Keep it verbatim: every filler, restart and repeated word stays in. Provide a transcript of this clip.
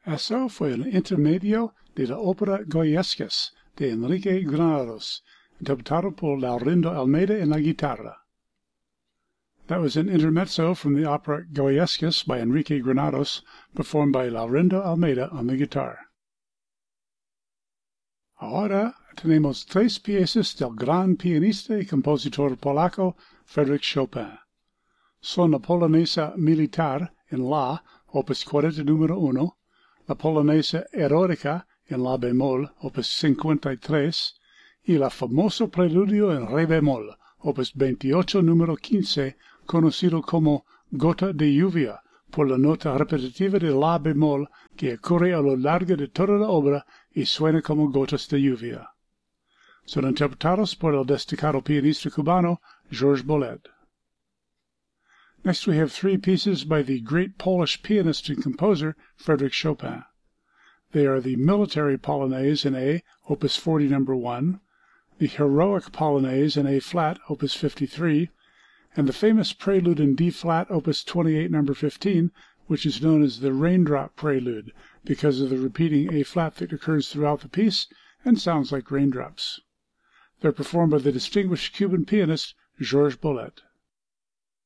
Eso fue el intermedio de la ópera Goyescas de Enrique Granados, interpretado por Laurindo Almeida en la guitarra. That was an intermezzo from the opera Goyescas by Enrique Granados, performed by Laurindo Almeida on the guitar. Ahora tenemos tres piezas del gran pianista y compositor polaco Frédéric Chopin. Son la polonesa militar en la, opus cuarenta número uno, la polonesa erótica en la bemol, opus cincuenta y tres, y la famoso preludio en re bemol, opus veintiocho número quince, conocido como Gota de Lluvia, por la nota repetitiva de la bemol que ocurre a lo largo de toda la obra y suena como gotas de lluvia. Son interpretados por el destacado pianista cubano Georges Bolet. Next we have three pieces by the great Polish pianist and composer Frédéric Chopin. They are the Military Polonaise in A, opus forty number one, the Heroic Polonaise in A-flat, opus fifty-three, and the famous Prelude in D-flat, opus twenty-eight number fifteen, which is known as the Raindrop Prelude because of the repeating A-flat that occurs throughout the piece and sounds like raindrops. They're performed by the distinguished Cuban pianist Georges Bolet.